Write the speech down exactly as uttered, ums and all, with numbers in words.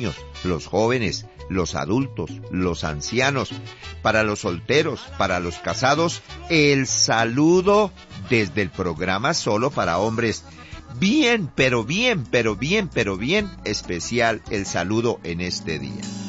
niños, los jóvenes, los adultos, los ancianos, para los solteros, para los casados, el saludo desde el programa Solo para Hombres. Bien, pero bien, pero bien, pero bien especial el saludo en este día.